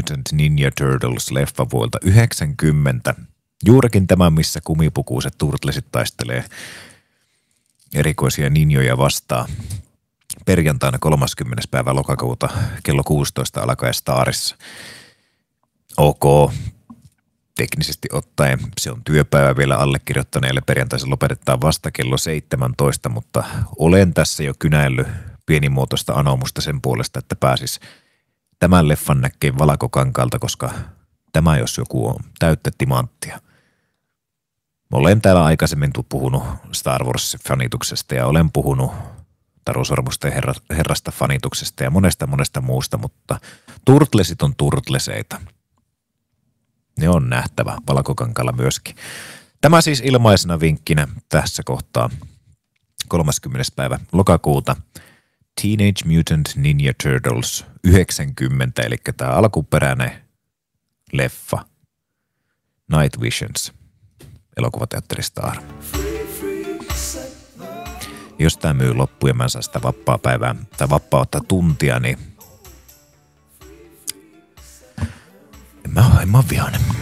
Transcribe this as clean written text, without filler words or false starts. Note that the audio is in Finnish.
Mutant Ninja Turtles -leffa vuodelta 90. Juurikin tämä, missä kumipukuiset turtlesit taistelee erikoisia ninjoja vastaan. Perjantaina 30. päivä lokakuuta kello 16 alkaen Starissa. Ok, teknisesti ottaen se on työpäivä vielä allekirjoittaneelle. Perjantaisin lopetetaan vasta kello 17, mutta olen tässä jo kynäillyt pienimuotoista anomusta sen puolesta, että pääsis tämän leffan näkeen Valakokankaalta, koska tämä jos joku on täyttä timanttia. Olen täällä aikaisemmin puhunut Star Wars-fanituksesta ja olen puhunut Taru Sormusten herrasta fanituksesta ja monesta muusta, mutta turtlesit on turtleseita. Ne on nähtävä Valakokankaalla myöskin. Tämä siis ilmaisena vinkkinä tässä kohtaa 30. päivä lokakuuta. Teenage Mutant Ninja Turtles 90, eli tämä alkuperäinen leffa Night Visions elokuvateatteri Star. Jos tämä myy loppuun ja mä en saa sitä vapaa-päivää tai vapautta tuntia, niin en mä ole vihainen.